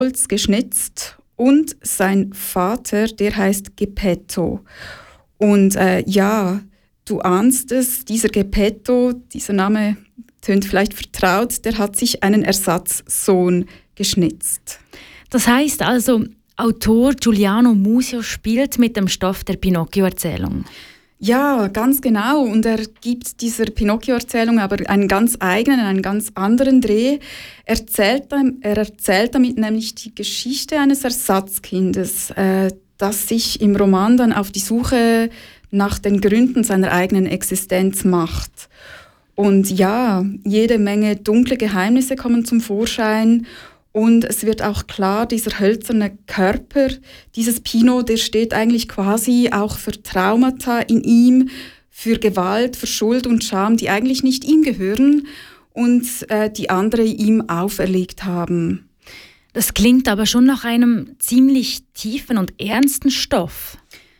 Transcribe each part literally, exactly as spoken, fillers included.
Holz geschnitzt und sein Vater, der heißt Geppetto. Und äh, ja, du ahnst es, dieser Geppetto, dieser Name tönt vielleicht vertraut, der hat sich einen Ersatzsohn geschnitzt. Das heißt also, Autor Giuliano Musio spielt mit dem Stoff der Pinocchio-Erzählung. Ja, ganz genau. Und er gibt dieser Pinocchio-Erzählung aber einen ganz eigenen, einen ganz anderen Dreh. Er erzählt, er erzählt damit nämlich die Geschichte eines Ersatzkindes, äh, das sich im Roman dann auf die Suche nach den Gründen seiner eigenen Existenz macht. Und ja, jede Menge dunkle Geheimnisse kommen zum Vorschein. Und es wird auch klar, dieser hölzerne Körper, dieses Pino, der steht eigentlich quasi auch für Traumata in ihm, für Gewalt, für Schuld und Scham, die eigentlich nicht ihm gehören und äh, die andere ihm auferlegt haben. Das klingt aber schon nach einem ziemlich tiefen und ernsten Stoff.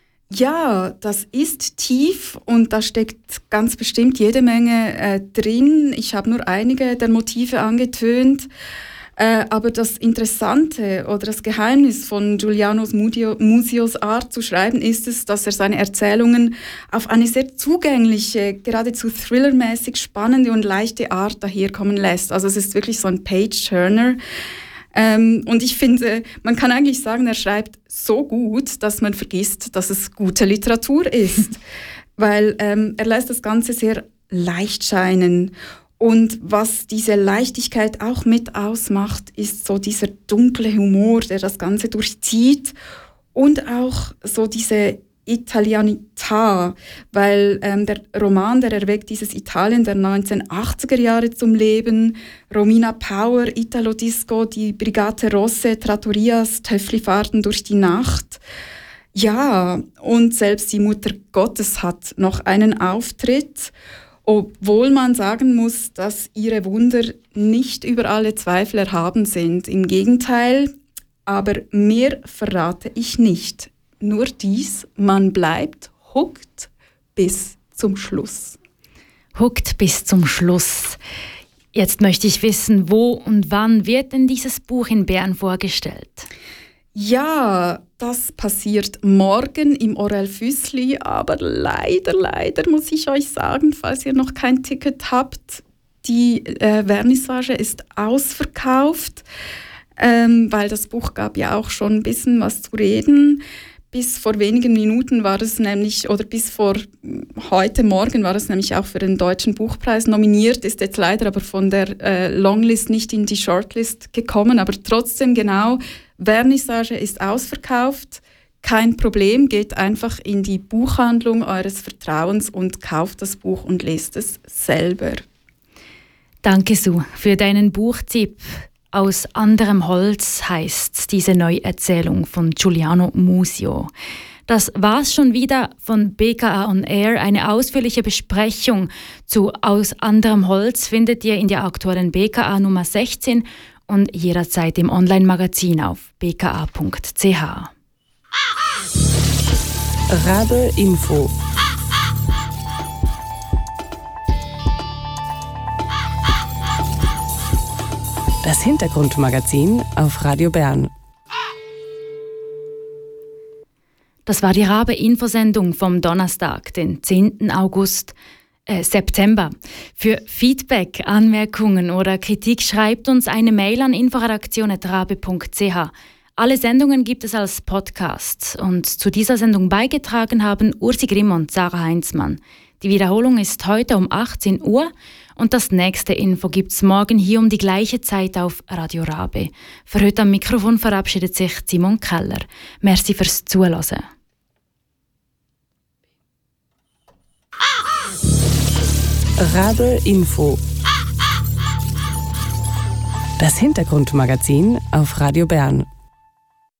Ja, das ist tief und da steckt ganz bestimmt jede Menge äh, drin. Ich habe nur einige der Motive angetönt. Äh, aber das Interessante oder das Geheimnis von Giuliano Musios Art zu schreiben ist es, dass er seine Erzählungen auf eine sehr zugängliche, geradezu thrillermäßig spannende und leichte Art daherkommen lässt. Also es ist wirklich so ein Page-Turner. Ähm, und ich finde, man kann eigentlich sagen, er schreibt so gut, dass man vergisst, dass es gute Literatur ist. Weil ähm, er lässt das Ganze sehr leicht scheinen. Und was diese Leichtigkeit auch mit ausmacht, ist so dieser dunkle Humor, der das Ganze durchzieht und auch so diese Italianità, weil ähm, der Roman, der erweckt dieses Italien der neunzehnhundertachtziger Jahre zum Leben, Romina Power, Italo Disco, die Brigate Rosse, Trattorias, Töfflifahrten durch die Nacht. Ja, und selbst die Mutter Gottes hat noch einen Auftritt, obwohl man sagen muss, dass ihre Wunder nicht über alle Zweifel erhaben sind. Im Gegenteil, aber mehr verrate ich nicht. Nur dies, man bleibt hooked bis zum Schluss. Hooked bis zum Schluss. Jetzt möchte ich wissen, wo und wann wird denn dieses Buch in Bern vorgestellt? Ja, das passiert morgen im Orell Füssli, aber leider, leider muss ich euch sagen, falls ihr noch kein Ticket habt, die äh, Vernissage ist ausverkauft, ähm, weil das Buch gab ja auch schon ein bisschen was zu reden. Bis vor wenigen Minuten war es nämlich, oder bis vor heute Morgen war es nämlich auch für den Deutschen Buchpreis nominiert, ist jetzt leider aber von der äh, Longlist nicht in die Shortlist gekommen, aber trotzdem genau, Vernissage ist ausverkauft, kein Problem, geht einfach in die Buchhandlung eures Vertrauens und kauft das Buch und lest es selber. Danke, Sue, für deinen Buchtipp. Aus anderem Holz heißt diese Neuerzählung von Giuliano Musio. Das war's schon wieder von B K A On Air. Eine ausführliche Besprechung zu Aus anderem Holz findet ihr in der aktuellen B K A Nummer sechzehn und jederzeit im Online-Magazin auf b k a punkt c h. Rabe Info. Das Hintergrundmagazin auf Radio Bern. Das war die Rabe-Infosendung vom Donnerstag, den zehnten August, äh, September. Für Feedback, Anmerkungen oder Kritik schreibt uns eine Mail an inforedaktion at rabe punkt c h. Alle Sendungen gibt es als Podcast und zu dieser Sendung beigetragen haben Ursi Grimm und Sarah Heinzmann. Die Wiederholung ist heute um achtzehn Uhr und das nächste Info gibt's morgen hier um die gleiche Zeit auf Radio Rabe. Für heute am Mikrofon verabschiedet sich Simon Keller. Merci fürs Zuhören. Rabe Info. Das Hintergrundmagazin auf Radio Bern.